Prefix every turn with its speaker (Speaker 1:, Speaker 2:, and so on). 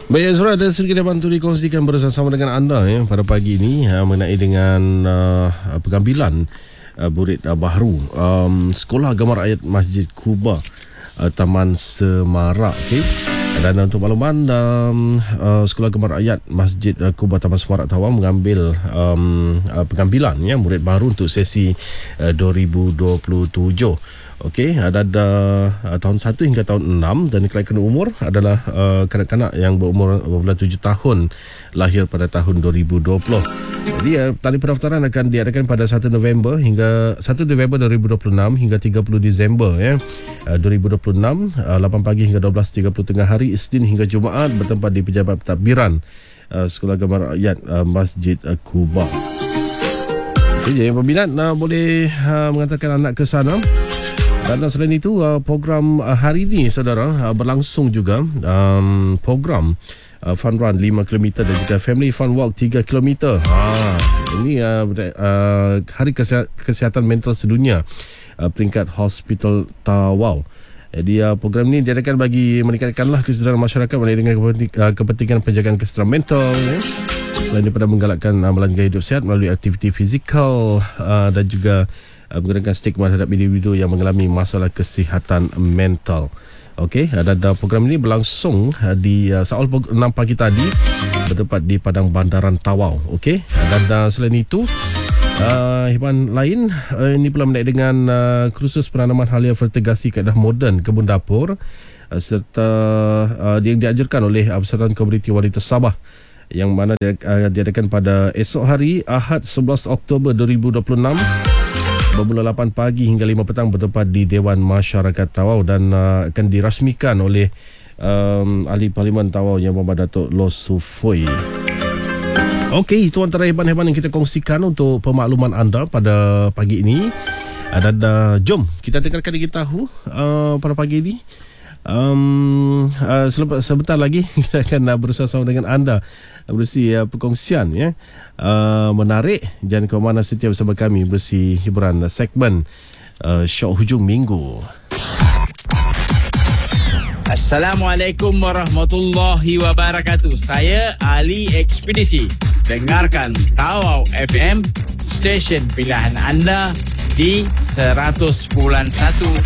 Speaker 1: Baik Azra, ada sedikit bantu dikongsikan bersama dengan anda pada pagi ini mengenai dengan pengambilan murid baru Sekolah Agama Rakyat Masjid Quba Taman Semarak. Okay? Dan untuk makluman, Sekolah Agama Rakyat Masjid Quba Taman Semarak Tawau mengambil pengambilan murid baru untuk sesi 2027. Okey, ada tahun 1 hingga tahun 6 dan kelaikan umur adalah kanak-kanak yang berumur 7 tahun lahir pada tahun 2020. Jadi tali pendaftaran akan diadakan pada 1 November 2026 hingga 30 Disember 2026 8 pagi hingga 12.30 tengah hari, Isnin hingga Jumaat, bertempat di Pejabat Pentadbiran Sekolah Agama Rakyat Masjid Quba. Jadi peminat boleh mengantarkan anak ke sana. Dan selain itu, program hari ini saudara berlangsung juga program Fun Run 5 km dan juga Family Fun Walk 3 km. Ini Hari Kesihatan Mental Sedunia peringkat Hospital Tawau. Jadi program ini diadakan bagi meningkatkanlah kesedaran masyarakat mengenai dengan kepentingan penjagaan kesedaran mental. Selain daripada menggalakkan amalan gaya hidup sihat melalui aktiviti fizikal dan juga menggunakan stigma terhadap individu yang mengalami masalah kesihatan mental. Okey, dan program ini berlangsung di Saul 6 pagi tadi, bertempat di Padang Bandaran Tawau. Okey, dan selain itu hiburan lain ini pula menaik dengan kursus penanaman halia vertigasi kaedah moden kebun dapur serta yang diajarkan oleh Persatuan Komuniti Wanita Sabah, yang mana diadakan pada esok hari Ahad 11 Oktober 2026 bermula 8 pagi hingga 5 petang, bertempat di Dewan Masyarakat Tawau dan akan dirasmikan oleh Ahli Parlimen Tawau Yang Berhormat Datuk Los Sufoi. Okey, itu antara hebat-hebat yang kita kongsikan untuk pemakluman anda pada pagi ini. Dan jom kita dengarkan lagi tahu pada pagi ini. Sebentar lagi kita akan bersama dengan anda bersih perkongsian menarik. Jangan ke mana, setia bersama kami bersih hiburan segmen Syok Hujung Minggu.
Speaker 2: Assalamualaikum warahmatullahi wabarakatuh. Saya Ali Ekspedisi. Dengarkan Tawau FM, stesen pilihan anda di 100.1